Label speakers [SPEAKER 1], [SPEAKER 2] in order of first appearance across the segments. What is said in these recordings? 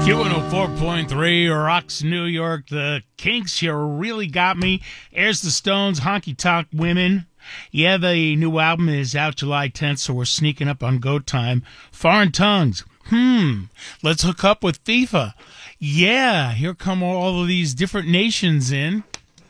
[SPEAKER 1] Q104.3 Rocks New York. The Kinks here really got me. Airs the Stones, Honky Tonk Women. Yeah, the new album is out July 10th, so we're sneaking up on go time. Foreign Tongues. Let's hook up with FIFA. Yeah, here come all of these different nations in.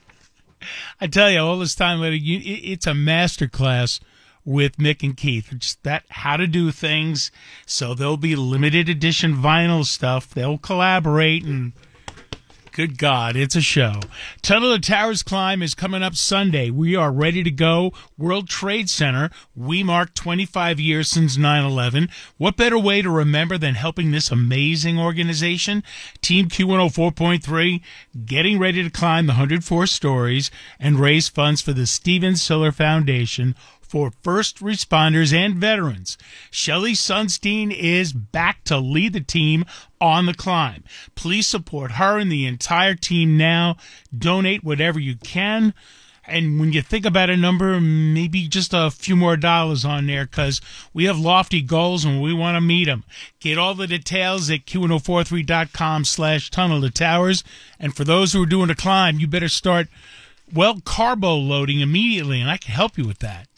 [SPEAKER 1] I tell you, all this time, it's a masterclass with Mick and Keith. Just that, how to do things. So there'll be limited edition vinyl stuff. They'll collaborate, and good God, it's a show. Tunnel of Towers Climb is coming up Sunday. We are ready to go. World Trade Center. We mark 25 years since 9/11. What better way to remember than helping this amazing organization? Team Q104.3 getting ready to climb the 104 stories and raise funds for the Steven Siller Foundation for first responders and veterans. Shelley Sunstein is back to lead the team on the climb. Please support her and the entire team now. Donate whatever you can. And when you think about a number, maybe just a few more dollars on there, because we have lofty goals and we want to meet them. Get all the details at q1043.com/tunnel to towers. And for those who are doing the climb, you better start, carbo loading immediately, and I can help you with that.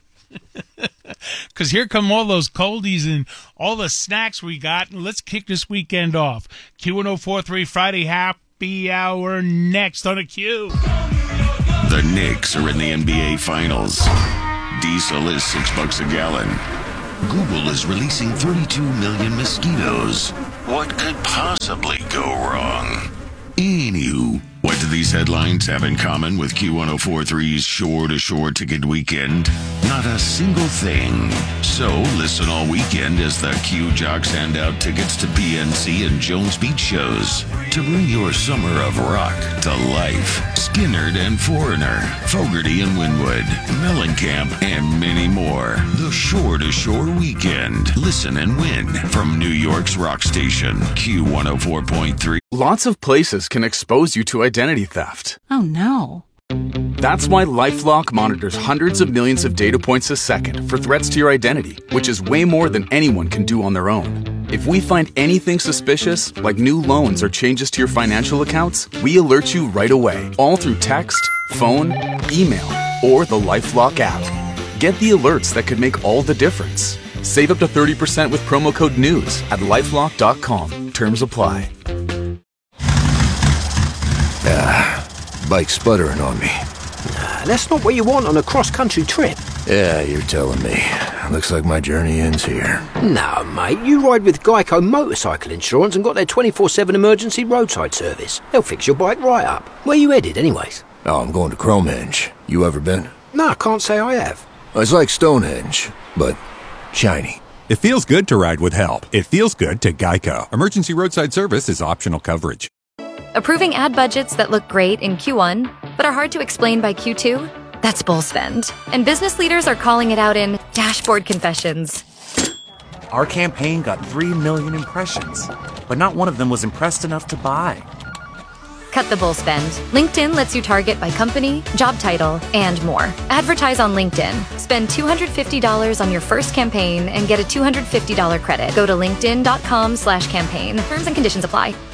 [SPEAKER 1] Because here come all those coldies and all the snacks we got. And let's kick this weekend off. Q1043 Friday Happy Hour next on a Q.
[SPEAKER 2] The Knicks are in the NBA Finals. Diesel is $6 a gallon. Google is releasing 32 million mosquitoes. What could possibly go wrong? Anywho, what do these headlines have in common with Q1043's shore-to-shore ticket weekend? Not a single thing. So listen all weekend as the Q Jocks hand out tickets to PNC and Jones Beach shows to bring your summer of rock to life. Skinnerd and Foreigner, Fogarty and Winwood, Mellencamp, and many more. The shore-to-shore weekend. Listen and win from New York's rock station, Q104.3.
[SPEAKER 3] Lots of places can expose you to identity theft.
[SPEAKER 4] Oh, no.
[SPEAKER 3] That's why LifeLock monitors hundreds of millions of data points a second for threats to your identity, which is way more than anyone can do on their own. If we find anything suspicious, like new loans or changes to your financial accounts, we alert you right away, all through text, phone, email, or the LifeLock app. Get the alerts that could make all the difference. Save up to 30% with promo code NEWS at LifeLock.com. Terms apply.
[SPEAKER 5] Bike's sputtering on me.
[SPEAKER 6] That's not what you want on a cross-country trip.
[SPEAKER 5] Yeah, you're telling me. Looks like my journey ends here.
[SPEAKER 6] No, mate, you ride with Geico Motorcycle Insurance and got their 24/7 emergency roadside service. They'll fix your bike right up. Where you headed, anyways?
[SPEAKER 5] Oh, I'm going to Cromenge. You ever been?
[SPEAKER 6] No, I can't say I have.
[SPEAKER 5] It's like Stonehenge, but shiny.
[SPEAKER 7] It feels good to ride with help. It feels good to Geico. Emergency roadside service is optional coverage.
[SPEAKER 8] Approving ad budgets that look great in Q1, but are hard to explain by Q2? That's bull spend. And business leaders are calling it out in dashboard confessions.
[SPEAKER 9] Our campaign got 3 million impressions, but not one of them was impressed enough to buy.
[SPEAKER 8] Cut the bull spend. LinkedIn lets you target by company, job title, and more. Advertise on LinkedIn. Spend $250 on your first campaign and get a $250 credit. Go to linkedin.com/campaign. Terms and conditions apply.